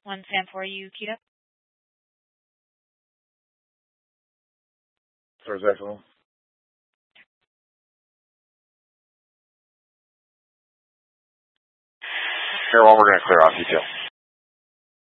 One Sam for you, Keto. First Excellent. Air 1, we're going to clear off detail.